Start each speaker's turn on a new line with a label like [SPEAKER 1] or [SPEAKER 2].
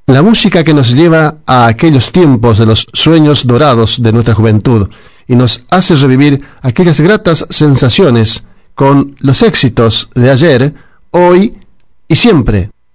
[SPEAKER 1] La música que nos lleva a aquellos tiempos de los sueños dorados de nuestra juventud y nos hace revivir aquellas gratas sensaciones con los éxitos de ayer, hoy y siempre.